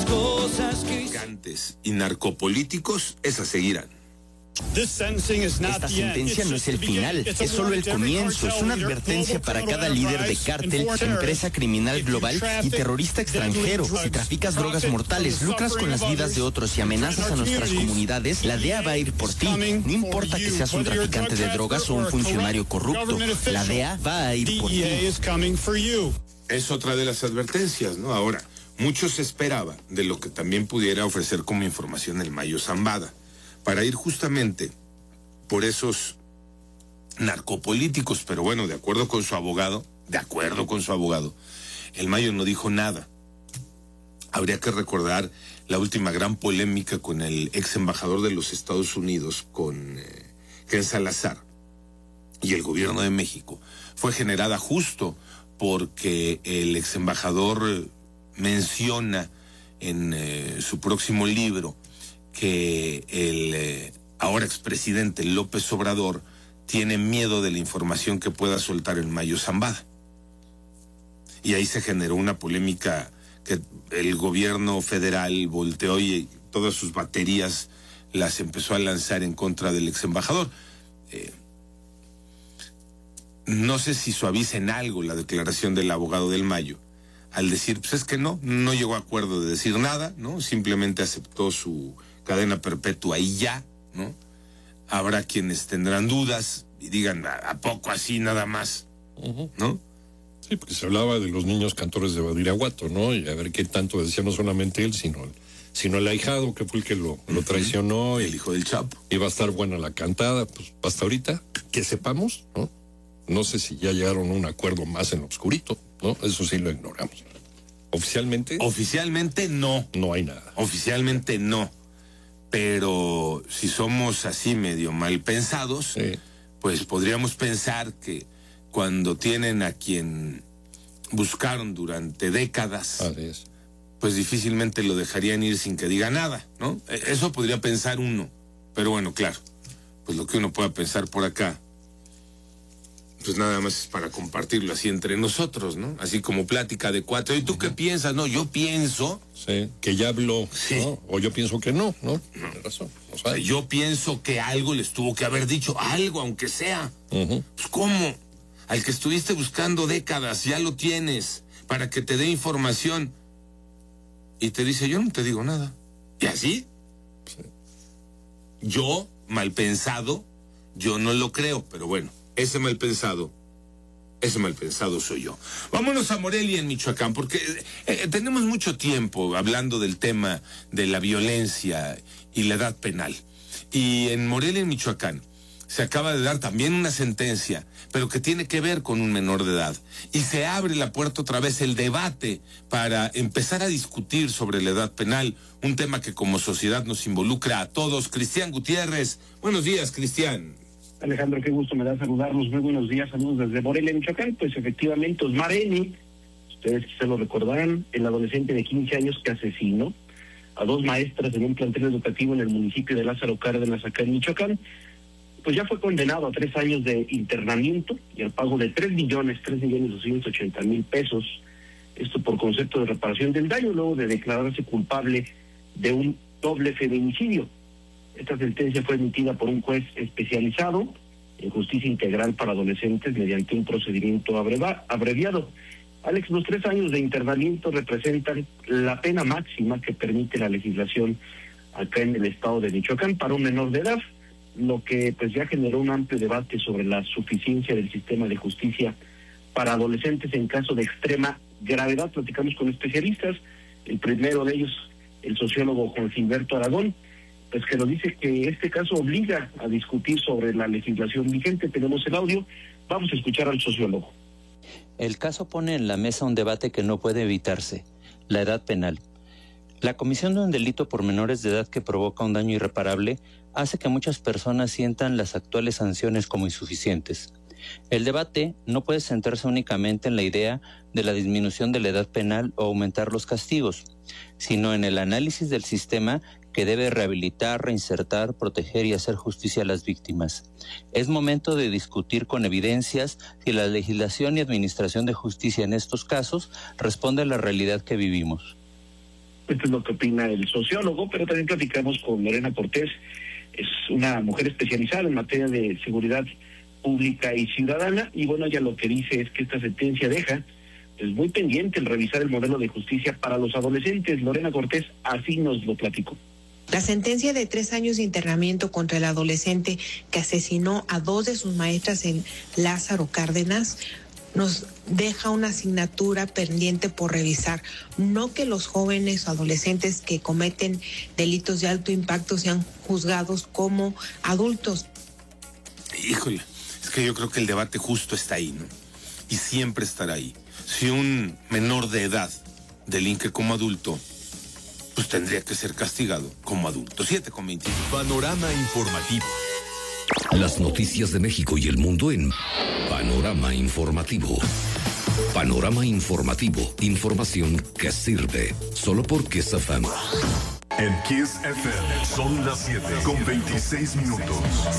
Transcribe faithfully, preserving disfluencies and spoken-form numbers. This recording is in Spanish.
cosas que... y narcopolíticos, esas seguirán. Esta sentencia no es el final, es solo el comienzo, es una advertencia para cada líder de cártel, empresa criminal global y terrorista extranjero. Si traficas drogas mortales, lucras con las vidas de otros y amenazas a nuestras comunidades, la D E A va a ir por ti. No importa que seas un traficante de drogas o un funcionario corrupto, la D E A va a ir por ti. Es otra de las advertencias, ¿no? Ahora, mucho se esperaba de lo que también pudiera ofrecer como información el Mayo Zambada, para ir justamente por esos narcopolíticos, pero bueno, de acuerdo con su abogado, de acuerdo con su abogado, el Mayo no dijo nada. Habría que recordar la última gran polémica con el ex embajador de los Estados Unidos, con eh, Ken Salazar, y el gobierno de México. Fue generada justo porque el ex embajador menciona en eh, su próximo libro que el eh, ahora expresidente López Obrador tiene miedo de la información que pueda soltar el Mayo Zambada. Y ahí se generó una polémica que el gobierno federal volteó y todas sus baterías las empezó a lanzar en contra del ex embajador. Eh, no sé si suavicen algo la declaración del abogado del Mayo al decir, pues es que no, no llegó a acuerdo de decir nada, ¿no? Simplemente aceptó su cadena perpetua y ya, ¿no? Habrá quienes tendrán dudas y digan, ¿a poco así nada más? Uh-huh. ¿No? Sí, porque se hablaba de los niños cantores de Badiraguato, ¿no? Y a ver qué tanto decía no solamente él, sino el, sino el ahijado, que fue el que lo, uh-huh. lo traicionó. El y, hijo del Chapo. Y va a estar buena la cantada, pues hasta ahorita, que sepamos, ¿no? No sé si ya llegaron a un acuerdo más en lo oscurito, ¿no? Eso sí lo ignoramos. ¿Oficialmente? Oficialmente no. No hay nada. Oficialmente no. Pero si somos así medio mal pensados, sí. pues podríamos pensar que cuando tienen a quien buscaron durante décadas, Adiós. pues difícilmente lo dejarían ir sin que diga nada, ¿no? Eso podría pensar uno. Pero bueno, claro, pues lo que uno pueda pensar por acá, pues nada más es para compartirlo así entre nosotros, ¿no? Así como plática de cuatro. ¿Y tú uh-huh. qué piensas? No, yo pienso... Sí, que ya habló, sí. ¿no? O yo pienso que no, ¿no? No. Tienes razón. O sea, yo pienso que algo les tuvo que haber dicho, algo, aunque sea. Uh-huh. Pues, ¿cómo? Al que estuviste buscando décadas, ya lo tienes, para que te dé información. Y te dice, yo no te digo nada. ¿Y así? Sí. Yo, mal pensado, yo no lo creo, pero bueno. Ese mal pensado, ese mal pensado soy yo. Vámonos a Morelia, en Michoacán, porque eh, tenemos mucho tiempo hablando del tema de la violencia y la edad penal. Y en Morelia, en Michoacán, se acaba de dar también una sentencia, pero que tiene que ver con un menor de edad. Y se abre la puerta otra vez, el debate, para empezar a discutir sobre la edad penal, un tema que como sociedad nos involucra a todos. Cristian Gutiérrez, buenos días, Cristian. Alejandro, qué gusto me da saludarlos. Muy buenos días, saludos desde Morelia, Michoacán. Pues efectivamente, Osmar N., ustedes se lo recordarán, el adolescente de quince años que asesinó a dos maestras en un plantel educativo en el municipio de Lázaro Cárdenas, acá en Michoacán, pues ya fue condenado a tres años de internamiento y al pago de tres millones, tres millones doscientos ochenta mil pesos. Esto por concepto de reparación del daño, luego de declararse culpable de un doble feminicidio. Esta sentencia fue emitida por un juez especializado en justicia integral para adolescentes mediante un procedimiento abreva, abreviado. Alex, los tres años de internamiento representan la pena máxima que permite la legislación acá en el estado de Michoacán para un menor de edad, lo que pues ya generó un amplio debate sobre la suficiencia del sistema de justicia para adolescentes en caso de extrema gravedad. Platicamos con especialistas, el primero de ellos, el sociólogo Juan Gilberto Aragón, pues que nos dice que este caso obliga a discutir sobre la legislación vigente. Tenemos el audio, vamos a escuchar al sociólogo. El caso pone en la mesa un debate que no puede evitarse, la edad penal. La comisión de un delito por menores de edad que provoca un daño irreparable hace que muchas personas sientan las actuales sanciones como insuficientes. El debate no puede centrarse únicamente en la idea de la disminución de la edad penal o aumentar los castigos, sino en el análisis del sistema que debe rehabilitar, reinsertar, proteger y hacer justicia a las víctimas. Es momento de discutir con evidencias si la legislación y administración de justicia en estos casos responde a la realidad que vivimos. Esto es lo que opina el sociólogo, pero también platicamos con Lorena Cortés, es una mujer especializada en materia de seguridad pública y ciudadana, y bueno, ella lo que dice es que esta sentencia deja pues muy pendiente el revisar el modelo de justicia para los adolescentes. Lorena Cortés así nos lo platicó. La sentencia de tres años de internamiento contra el adolescente que asesinó a dos de sus maestras en Lázaro Cárdenas nos deja una asignatura pendiente por revisar. No que los jóvenes o adolescentes que cometen delitos de alto impacto sean juzgados como adultos. Híjole, es que yo creo que el debate justo está ahí, ¿no? Y siempre estará ahí. Si un menor de edad delinque como adulto, pues tendría que ser castigado como adulto. siete con veinticinco. Panorama informativo. Las noticias de México y el mundo en Panorama Informativo. Panorama Informativo. Información que sirve. Solo por Kiss F M. En Kiss F M son las siete con veintiséis minutos.